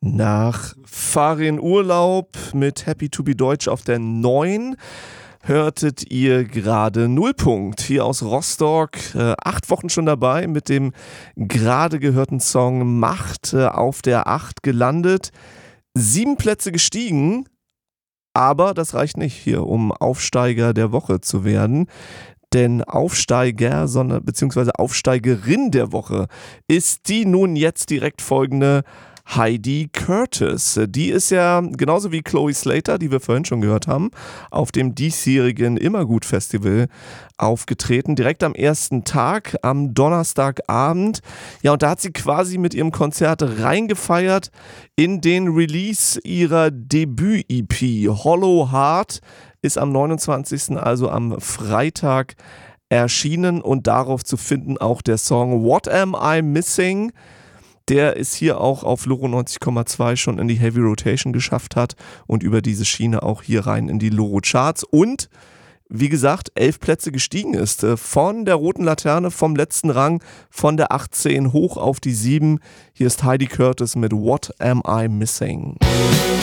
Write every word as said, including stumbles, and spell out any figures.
Nach Farin Urlaub mit Happy to be Deutsch auf der neun hörtet ihr gerade Nullpunkt hier aus Rostock. Äh, acht Wochen schon dabei mit dem gerade gehörten Song Macht äh, auf der acht gelandet. Sieben Plätze gestiegen, aber das reicht nicht hier, um Aufsteiger der Woche zu werden. Denn Aufsteiger, sondern beziehungsweise Aufsteigerin der Woche ist die nun jetzt direkt folgende Heidi Curtis. Die ist ja genauso wie Chloe Slater, die wir vorhin schon gehört haben, auf dem diesjährigen Immergut-Festival aufgetreten. Direkt am ersten Tag, am Donnerstagabend. Ja, und da hat sie quasi mit ihrem Konzert reingefeiert in den Release ihrer Debüt-E P. Hollow Heart ist am neunundzwanzigsten, also am Freitag, erschienen und darauf zu finden auch der Song What Am I Missing? Der es hier auch auf Loro neunzig Komma zwei schon in die Heavy Rotation geschafft hat und über diese Schiene auch hier rein in die Loro Charts und wie gesagt, elf Plätze gestiegen ist. Von der roten Laterne, vom letzten Rang, von der achtzehn hoch auf die sieben. Hier ist Heidi Curtis mit What Am I Missing?